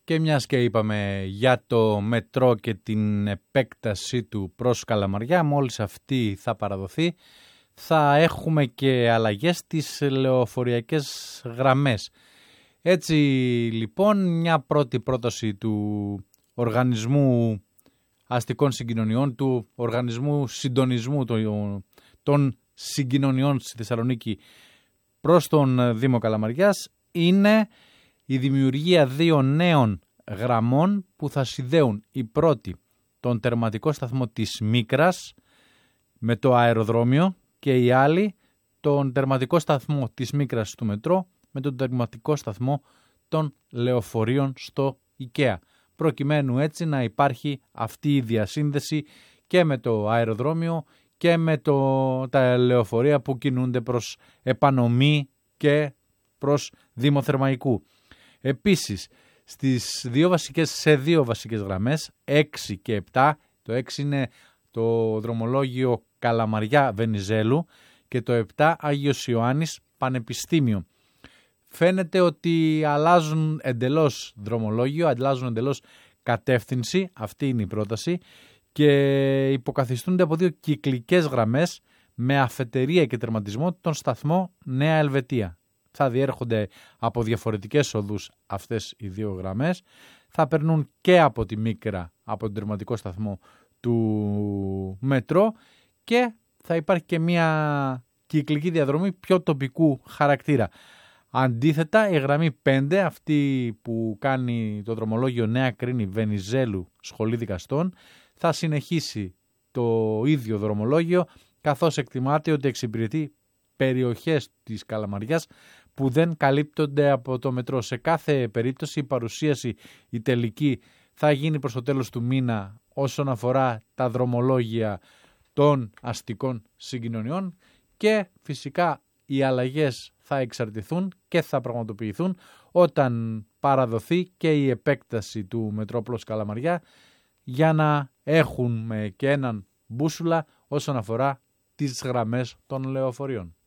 Και μιας και είπαμε για το μετρό και την επέκτασή του προς Καλαμαριά, μόλις αυτή θα παραδοθεί, θα έχουμε και αλλαγές στις λεωφοριακές γραμμές. Έτσι λοιπόν, μια πρώτη πρόταση του Οργανισμού Αστικών Συγκοινωνιών, του Οργανισμού Συντονισμού των Συγκοινωνιών στη Θεσσαλονίκη προς τον Δήμο Καλαμαριάς, είναι η δημιουργία 2 νέων γραμμών που θα συνδέουν η πρώτη τον τερματικό σταθμό της Μίκρας με το αεροδρόμιο και η άλλη τον τερματικό σταθμό της Μίκρας του μετρό με τον τερματικό σταθμό των λεωφορείων στο IKEA, προκειμένου έτσι να υπάρχει αυτή η διασύνδεση και με το αεροδρόμιο και με τα λεωφορεία που κινούνται προς Επανομή και προς Δήμο Θερμαϊκού. Επίσης, σε δύο βασικές γραμμές, 6 και 7, το 6 είναι το δρομολόγιο Καλαμαριά Βενιζέλου και το 7 Άγιος Ιωάννης Πανεπιστήμιο. Φαίνεται ότι αλλάζουν εντελώς δρομολόγιο, αλλάζουν εντελώς κατεύθυνση, αυτή είναι η πρόταση, και υποκαθιστούνται από 2 κυκλικές γραμμές με αφετηρία και τερματισμό τον σταθμό Νέα Ελβετία. Θα διέρχονται από διαφορετικές οδούς αυτές οι 2 γραμμές, θα περνούν και από τη Μίκρα, από τον τερματικό σταθμό του μετρό, και θα υπάρχει και μια κυκλική διαδρομή πιο τοπικού χαρακτήρα. Αντίθετα, η γραμμή 5, αυτή που κάνει το δρομολόγιο Νέα Κρίνη Βενιζέλου Σχολή Δικαστών, θα συνεχίσει το ίδιο δρομολόγιο, καθώς εκτιμάται ότι εξυπηρετεί περιοχές της Καλαμαριάς που δεν καλύπτονται από το μετρό. Σε κάθε περίπτωση η παρουσίαση η τελική θα γίνει προς το τέλος του μήνα όσον αφορά τα δρομολόγια των αστικών συγκοινωνιών, και φυσικά οι αλλαγές θα εξαρτηθούν και θα πραγματοποιηθούν όταν παραδοθεί και η επέκταση του μετρό προς Καλαμαριά, για να έχουμε και έναν μπούσουλα όσον αφορά τις γραμμές των λεωφορείων.